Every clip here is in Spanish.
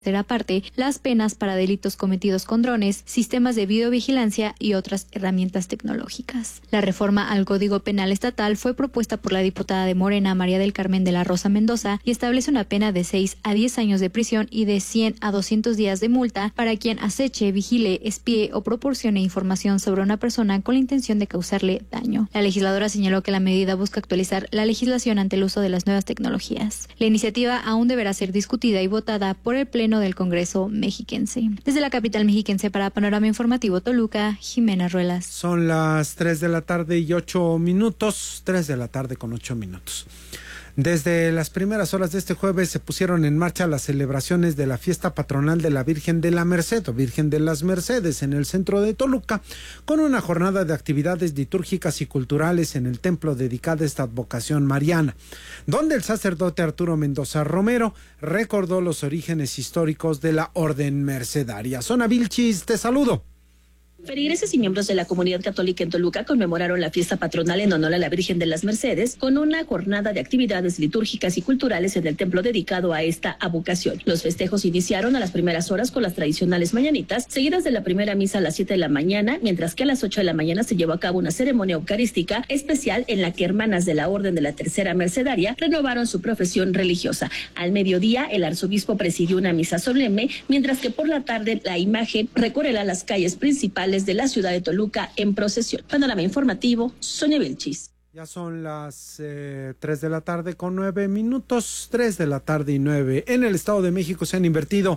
tercera parte las penas para delitos cometidos con drones, sistemas de videovigilancia y otras herramientas tecnológicas. La reforma al Código Penal Estatal fue propuesta por la diputada de Morena, María del Carmen de la Rosa Mendoza, y establece una pena de 6 a 10 años de prisión y de 100 a 200 días de multa para quien aceche, vigile, espíe o proporcione información sobre una persona con la intención de causarle daño. La legisladora señaló que la medida busca actualizar la legislación ante el uso de las nuevas tecnologías. La iniciativa aún deberá ser discutida y votada por el Pleno del Congreso mexiquense. Desde la capital mexiquense para Panorama Informativo Toluca, Jimena Ruelas. Son las 3 de la tarde y 8 minutos, 3 de la tarde con 8 minutos. Desde las primeras horas de este jueves se pusieron en marcha las celebraciones de la fiesta patronal de la Virgen de la Merced o Virgen de las Mercedes en el centro de Toluca, con una jornada de actividades litúrgicas y culturales en el templo dedicado a esta advocación mariana, donde el sacerdote Arturo Mendoza Romero recordó los orígenes históricos de la orden mercedaria. Zona Vilchis, te saludo. Feligreses y miembros de la comunidad católica en Toluca conmemoraron la fiesta patronal en honor a la Virgen de las Mercedes con una jornada de actividades litúrgicas y culturales en el templo dedicado a esta advocación. Los festejos iniciaron a las primeras horas con las tradicionales mañanitas, seguidas de la primera misa a las 7 de la mañana, mientras que a las 8 de la mañana se llevó a cabo una ceremonia eucarística especial en la que hermanas de la Orden de la Tercera Mercedaria renovaron su profesión religiosa. Al mediodía, el arzobispo presidió una misa solemne, mientras que por la tarde la imagen recorrerá las calles principales de la ciudad de Toluca en procesión. Panorama informativo, Sonia Vilchis. Ya son las 3 de la tarde con 9 minutos, 3 de la tarde y 9. En el Estado de México se han invertido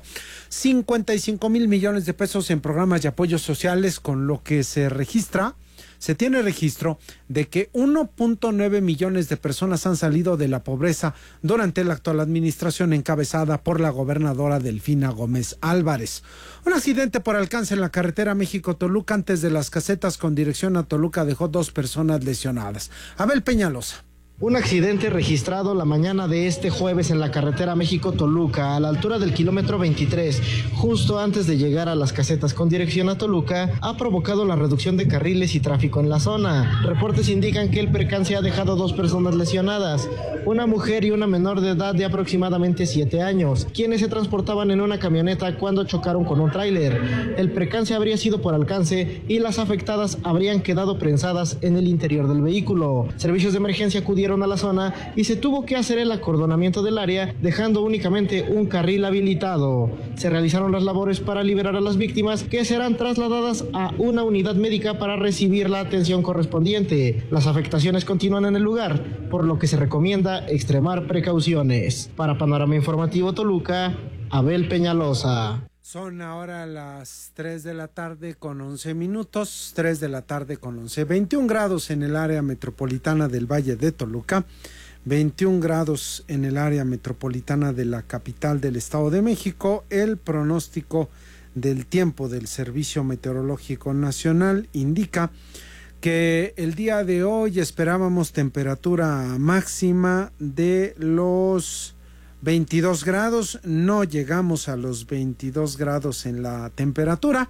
55 mil millones de pesos en programas de apoyos sociales, con lo que se tiene registro de que 1.9 millones de personas han salido de la pobreza durante la actual administración encabezada por la gobernadora Delfina Gómez Álvarez. Un accidente por alcance en la carretera México-Toluca antes de las casetas con dirección a Toluca dejó 2 personas lesionadas. Abel Peñalosa. Un accidente registrado la mañana de este jueves en la carretera México-Toluca, a la altura del kilómetro 23, justo antes de llegar a las casetas con dirección a Toluca, ha provocado la reducción de carriles y tráfico en la zona. Reportes indican que el percance ha dejado 2 personas lesionadas, una mujer y una menor de edad de aproximadamente 7 años, quienes se transportaban en una camioneta cuando chocaron con un tráiler. El percance habría sido por alcance y las afectadas habrían quedado prensadas en el interior del vehículo. Servicios de emergencia acudieron a la zona y se tuvo que hacer el acordonamiento del área, dejando únicamente un carril habilitado. Se realizaron las labores para liberar a las víctimas, que serán trasladadas a una unidad médica para recibir la atención correspondiente. Las afectaciones continúan en el lugar, por lo que se recomienda extremar precauciones. Para Panorama Informativo Toluca, Abel Peñalosa. Son ahora las 3 de la tarde con 11 minutos, 3 de la tarde con 11, 21 grados en el área metropolitana del Valle de Toluca, 21 grados en el área metropolitana de la capital del Estado de México. El pronóstico del tiempo del Servicio Meteorológico Nacional indica que el día de hoy esperábamos temperatura máxima de los 22 grados, no llegamos a los 22 grados en la temperatura.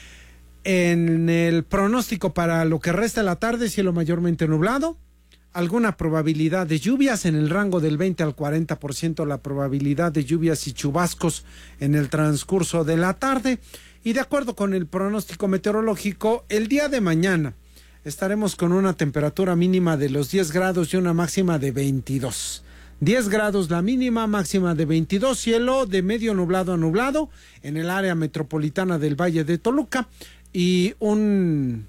En el pronóstico para lo que resta de la tarde, cielo mayormente nublado, alguna probabilidad de lluvias en el rango del 20 al 40%, la probabilidad de lluvias y chubascos en el transcurso de la tarde. Y de acuerdo con el pronóstico meteorológico, el día de mañana estaremos con una temperatura mínima de los 10 grados y una máxima de 22. 10 grados la mínima, máxima de 22, cielo de medio nublado a nublado en el área metropolitana del Valle de Toluca y un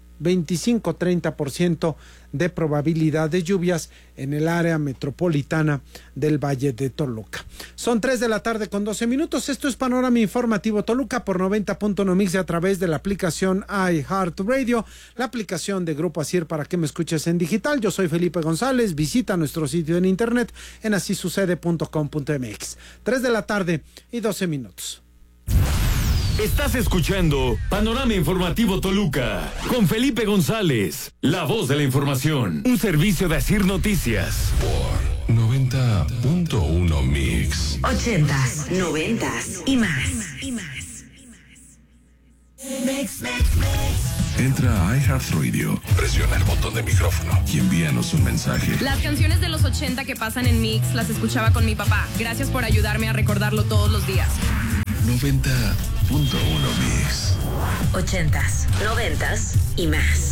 25-30% de probabilidad de lluvias en el área metropolitana del Valle de Toluca. Son 3 de la tarde con 12 minutos. Esto es Panorama Informativo Toluca por 90.1 Mix a través de la aplicación iHeartRadio, la aplicación de Grupo Asir para que me escuches en digital. Yo soy Felipe González. Visita nuestro sitio en internet en asisucede.com.mx. 3 de la tarde y 12 minutos. Estás escuchando Panorama Informativo Toluca con Felipe González, la voz de la información. Un servicio de Asir Noticias. Por 90.1 Mix. 80s, 90s y más. Entra a iHeartRadio, presiona el botón de micrófono y envíanos un mensaje. Las canciones de los 80 que pasan en Mix las escuchaba con mi papá. Gracias por ayudarme a recordarlo todos los días. 90.1 Mix. 80s, 90s y más.